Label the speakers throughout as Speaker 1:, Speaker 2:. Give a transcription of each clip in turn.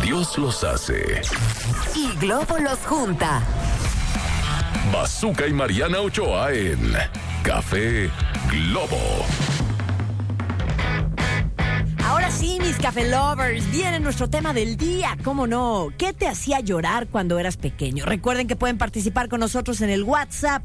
Speaker 1: Dios los hace
Speaker 2: y Globo los junta.
Speaker 1: Bazooka y Mariana Ochoa en Café Globo.
Speaker 3: Ahora sí, mis Café Lovers, viene nuestro tema del día, ¿cómo no? ¿Qué te hacía llorar cuando eras pequeño? Recuerden que pueden participar con nosotros en el WhatsApp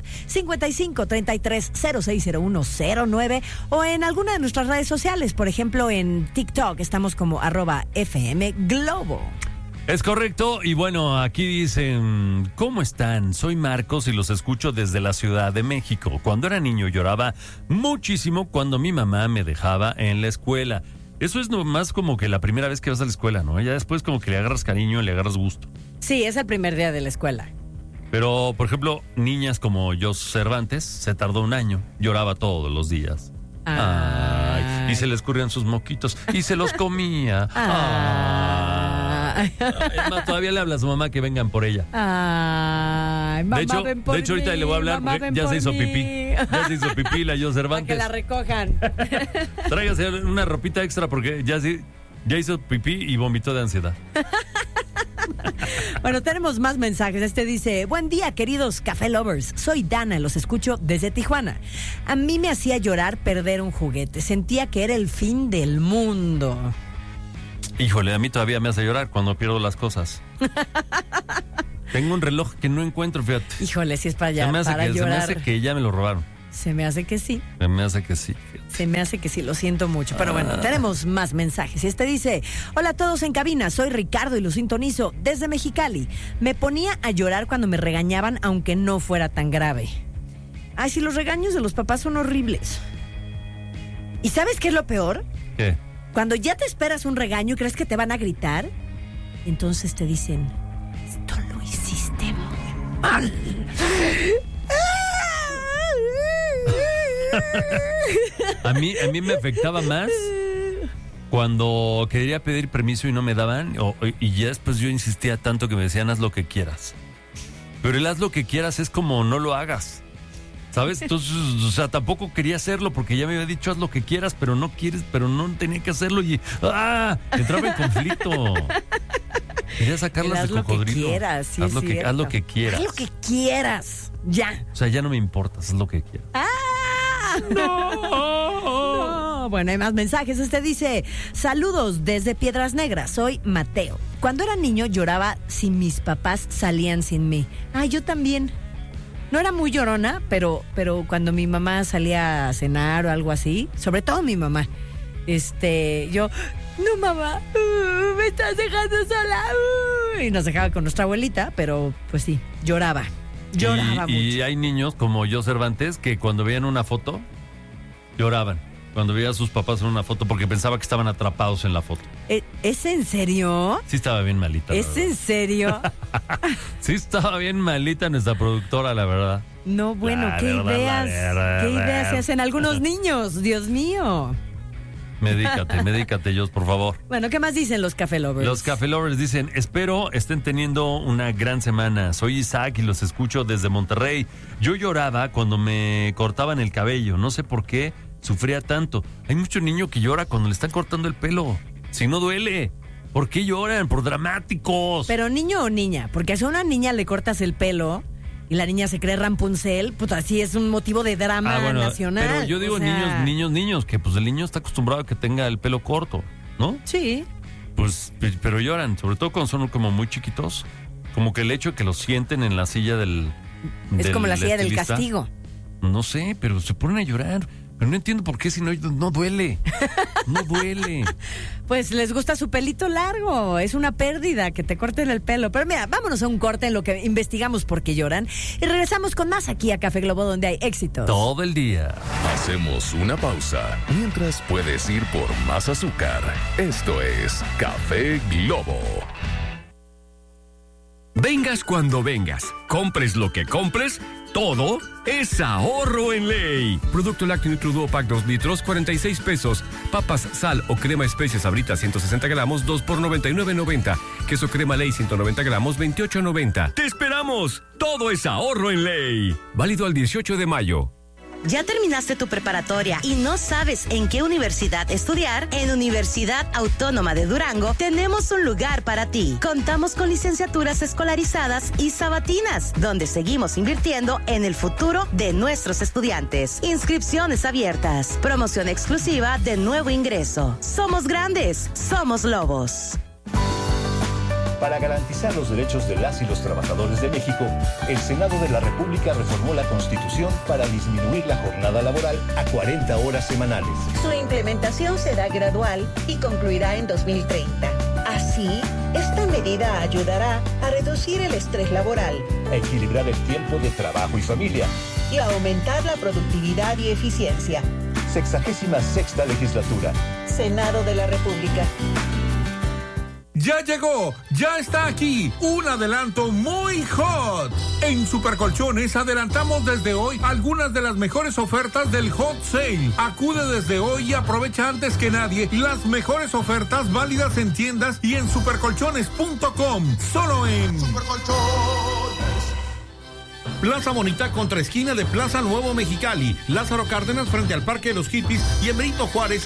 Speaker 3: 5533060109 o en alguna de nuestras redes sociales, por ejemplo en TikTok, estamos como @FM Globo.
Speaker 4: Es correcto, y bueno, aquí dicen, ¿cómo están? Soy Marcos y los escucho desde la Ciudad de México. Cuando era niño lloraba muchísimo cuando mi mamá me dejaba en la escuela. Eso es nomás como que la primera vez que vas a la escuela, ¿no? Ya después como que le agarras cariño y le agarras gusto.
Speaker 3: Sí, es el primer día de la escuela.
Speaker 4: Pero, por ejemplo, niñas como Jos Cervantes, se tardó 1 año, lloraba todos los días. Ay, y se le escurrían sus moquitos y se los comía. Ay, todavía le habla a su mamá que vengan por ella.
Speaker 3: Ay, mamá,
Speaker 4: de hecho ahorita le voy a hablar porque ya se hizo pipí. Ya se hizo pipí la Jos Cervantes.
Speaker 3: Para que la recojan.
Speaker 4: Tráigase una ropita extra porque ya hizo pipí y vomitó de ansiedad.
Speaker 3: Bueno, tenemos más mensajes. Este dice: buen día, queridos Café Lovers. Soy Dana, los escucho desde Tijuana. A mí me hacía llorar perder un juguete. Sentía que era el fin del mundo.
Speaker 4: Híjole, a mí todavía me hace llorar cuando pierdo las cosas. Tengo un reloj que no encuentro, fíjate.
Speaker 3: Híjole, si es para allá,
Speaker 4: llorar. Se me hace que ya me lo robaron.
Speaker 3: Se me hace que sí.
Speaker 4: Se me hace que sí.
Speaker 3: Se me hace que sí, lo siento mucho. Pero bueno, tenemos más mensajes. Este dice: hola a todos en cabina, soy Ricardo y lo sintonizo desde Mexicali. Me ponía a llorar cuando me regañaban, aunque no fuera tan grave. Ay, si los regaños de los papás son horribles. ¿Y sabes qué es lo peor?
Speaker 4: ¿Qué?
Speaker 3: Cuando ya te esperas un regaño y crees que te van a gritar, entonces te dicen: esto lo hiciste muy mal.
Speaker 4: A mí me afectaba más cuando quería pedir permiso y no me daban, y ya después yo insistía tanto que me decían haz lo que quieras. Pero el haz lo que quieras es como no lo hagas, ¿sabes? Entonces, o sea, tampoco quería hacerlo porque ya me había dicho haz lo que quieras, pero no quieres, pero no tenía que hacerlo y entraba en conflicto. Quería sacarlas de cocodrilo.
Speaker 3: Haz lo que quieras,
Speaker 4: haz lo que quieras.
Speaker 3: Haz lo que quieras, ya.
Speaker 4: O sea, ya no me importa, haz lo que quieras.
Speaker 3: No. Bueno, hay más mensajes. Este dice: saludos desde Piedras Negras, soy Mateo. Cuando era niño lloraba si mis papás salían sin mí. Yo también. No era muy llorona, pero cuando mi mamá salía a cenar o algo así, sobre todo mi mamá, yo, no mamá, me estás dejando sola. Y nos dejaba con nuestra abuelita, pero pues sí, lloraba mucho.
Speaker 4: Y hay niños como Jos Cervantes que cuando veían una foto, lloraban. Cuando veía a sus papás en una foto porque pensaba que estaban atrapados en la foto.
Speaker 3: ¿Es en serio?
Speaker 4: Sí estaba bien malita.
Speaker 3: ¿Es en serio?
Speaker 4: Sí estaba bien malita nuestra productora, la verdad.
Speaker 3: No, bueno, qué ideas se hacen algunos niños, Dios mío.
Speaker 4: Medícate, Jos, por favor.
Speaker 3: Bueno, ¿qué más dicen los Café Lovers?
Speaker 4: Los Café Lovers dicen: espero estén teniendo una gran semana. Soy Isaac y los escucho desde Monterrey. Yo lloraba cuando me cortaban el cabello. No sé por qué sufría tanto. Hay mucho niño que llora cuando le están cortando el pelo. Si no duele. ¿Por qué lloran? Por dramáticos.
Speaker 3: Pero niño o niña, porque si a una niña le cortas el pelo y la niña se cree Rapunzel, pues así es un motivo de drama nacional.
Speaker 4: Pero yo digo niños, que pues el niño está acostumbrado a que tenga el pelo corto, ¿no?
Speaker 3: Sí.
Speaker 4: Pues, pero lloran, sobre todo cuando son como muy chiquitos. Como que el hecho de que los sienten en la silla
Speaker 3: es como la silla del castigo.
Speaker 4: No sé, pero se ponen a llorar. Pero no entiendo por qué, si no duele. No duele.
Speaker 3: Pues les gusta su pelito largo. Es una pérdida que te corten el pelo. Pero mira, vámonos a un corte en lo que investigamos por qué lloran. Y regresamos con más aquí a Café Globo, donde hay éxitos
Speaker 4: todo el día.
Speaker 1: Hacemos una pausa. Mientras puedes ir por más azúcar. Esto es Café Globo.
Speaker 5: Vengas cuando vengas, compres lo que compres, todo es ahorro en Ley. Producto lácteo Nutriduo Pack 2 litros, 46 pesos. Papas, sal o crema especias Sabrita 160 gramos, 2 por 99.90. Queso crema Ley 190 gramos, 28.90. ¡Te esperamos! Todo es ahorro en Ley. Válido al 18 de mayo.
Speaker 6: ¿Ya terminaste tu preparatoria y no sabes en qué universidad estudiar? En Universidad Autónoma de Durango tenemos un lugar para ti. Contamos con licenciaturas escolarizadas y sabatinas, donde seguimos invirtiendo en el futuro de nuestros estudiantes. Inscripciones abiertas. Promoción exclusiva de nuevo ingreso. Somos grandes, somos Lobos.
Speaker 7: Para garantizar los derechos de las y los trabajadores de México, el Senado de la República reformó la Constitución para disminuir la jornada laboral a 40 horas semanales.
Speaker 8: Su implementación será gradual y concluirá en 2030. Así, esta medida ayudará a reducir el estrés laboral,
Speaker 7: a equilibrar el tiempo de trabajo y familia
Speaker 8: y a aumentar la productividad y eficiencia.
Speaker 7: 66ª legislatura.
Speaker 8: Senado de la República.
Speaker 9: Ya llegó, ya está aquí, un adelanto muy hot. En Supercolchones adelantamos desde hoy algunas de las mejores ofertas del Hot Sale. Acude desde hoy y aprovecha antes que nadie las mejores ofertas válidas en tiendas y en supercolchones.com. Solo en Supercolchones. Plaza Bonita contra esquina de Plaza Nuevo Mexicali, Lázaro Cárdenas frente al Parque de los Hippies y en Benito Juárez